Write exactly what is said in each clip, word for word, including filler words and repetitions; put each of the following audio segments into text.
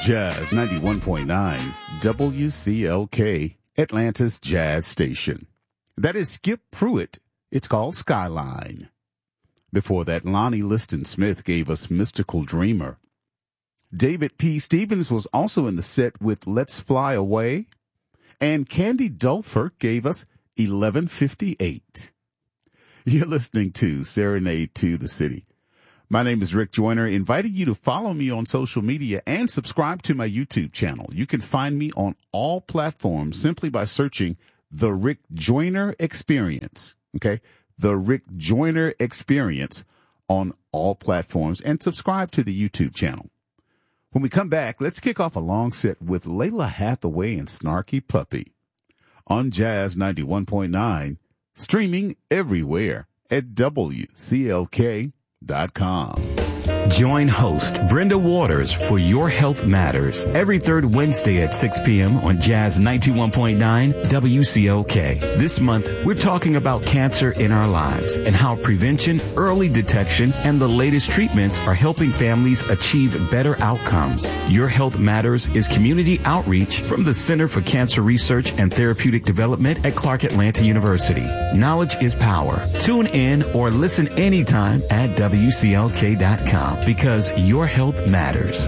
Jazz ninety-one point nine, W C L K, Atlanta's Jazz Station. That is Skip Pruitt. It's called Skyline. Before that, Lonnie Liston Smith gave us Mystical Dreamer. David P. Stevens was also in the set with Let's Fly Away. And Candy Dulfer gave us eleven fifty-eight. You're listening to Serenade to the City. My name is Rick Joyner, inviting you to follow me on social media and subscribe to my YouTube channel. You can find me on all platforms simply by searching The Rick Joyner Experience. Okay? The Rick Joyner Experience on all platforms, and subscribe to the YouTube channel. When we come back, let's kick off a long set with Layla Hathaway and Snarky Puppy on Jazz ninety-one point nine, streaming everywhere at W C L K dot com. Join host Brenda Waters for Your Health Matters every third Wednesday at six p.m. on Jazz ninety-one point nine W C O K. This month, we're talking about cancer in our lives and how prevention, early detection, and the latest treatments are helping families achieve better outcomes. Your Health Matters is community outreach from the Center for Cancer Research and Therapeutic Development at Clark Atlanta University. Knowledge is power. Tune in or listen anytime at W C L K dot com. Because your health matters.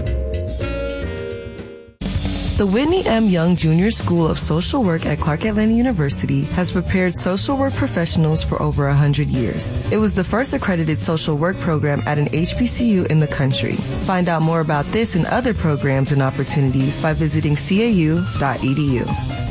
The Whitney M. Young Junior School of Social Work at Clark Atlanta University has prepared social work professionals for over one hundred years. It was the first accredited social work program at an H B C U in the country. Find out more about this and other programs and opportunities by visiting C A U dot E D U.